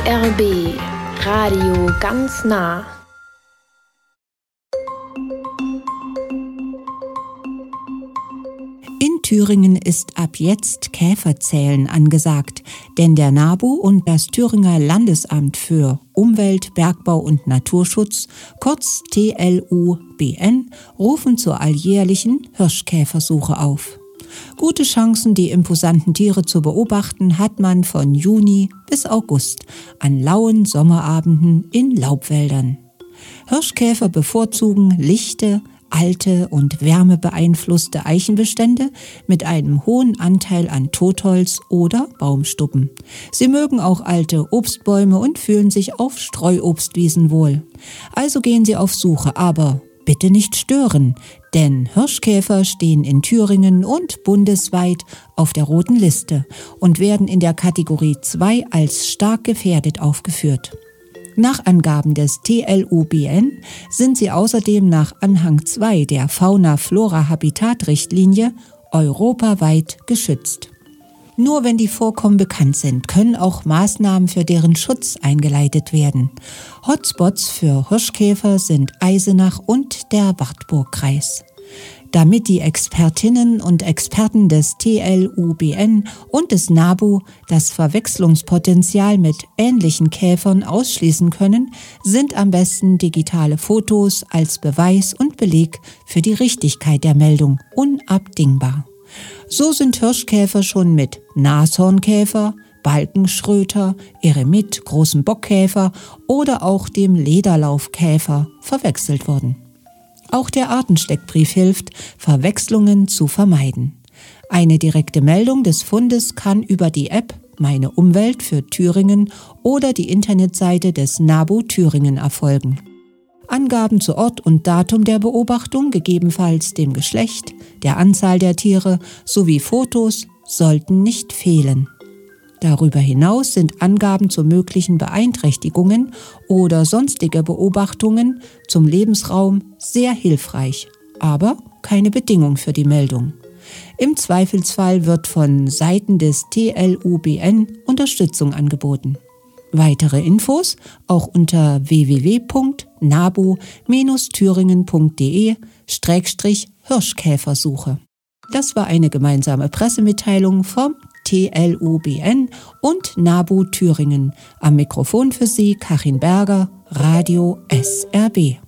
SRB Radio ganz nah. In Thüringen ist ab jetzt Käferzählen angesagt, denn der NABU und das Thüringer Landesamt für Umwelt, Bergbau und Naturschutz, kurz TLUBN, rufen zur alljährlichen Hirschkäfersuche auf. Gute Chancen, die imposanten Tiere zu beobachten, hat man von Juni bis August an lauen Sommerabenden in Laubwäldern. Hirschkäfer bevorzugen lichte, alte und wärmebeeinflusste Eichenbestände mit einem hohen Anteil an Totholz oder Baumstubben. Sie mögen auch alte Obstbäume und fühlen sich auf Streuobstwiesen wohl. Also gehen sie auf Suche, aber bitte nicht stören, denn Hirschkäfer stehen in Thüringen und bundesweit auf der roten Liste und werden in der Kategorie 2 als stark gefährdet aufgeführt. Nach Angaben des TLUBN sind sie außerdem nach Anhang 2 der Fauna-Flora-Habitat-Richtlinie europaweit geschützt. Nur wenn die Vorkommen bekannt sind, können auch Maßnahmen für deren Schutz eingeleitet werden. Hotspots für Hirschkäfer sind Eisenach und der Wartburgkreis. Damit die Expertinnen und Experten des TLUBN und des NABU das Verwechslungspotenzial mit ähnlichen Käfern ausschließen können, sind am besten digitale Fotos als Beweis und Beleg für die Richtigkeit der Meldung unabdingbar. So sind Hirschkäfer schon mit Nashornkäfer, Balkenschröter, Eremit, großem Bockkäfer oder auch dem Lederlaufkäfer verwechselt worden. Auch der Artensteckbrief hilft, Verwechslungen zu vermeiden. Eine direkte Meldung des Fundes kann über die App Meine Umwelt für Thüringen oder die Internetseite des NABU Thüringen erfolgen. Angaben zu Ort und Datum der Beobachtung, gegebenenfalls dem Geschlecht, der Anzahl der Tiere sowie Fotos sollten nicht fehlen. Darüber hinaus sind Angaben zu möglichen Beeinträchtigungen oder sonstige Beobachtungen zum Lebensraum sehr hilfreich, aber keine Bedingung für die Meldung. Im Zweifelsfall wird von Seiten des TLUBN Unterstützung angeboten. Weitere Infos auch unter www.nabu-thüringen.de/Hirschkäfersuche. Das war eine gemeinsame Pressemitteilung vom TLUBN und NABU Thüringen. Am Mikrofon für Sie Karin Berger, Radio SRB.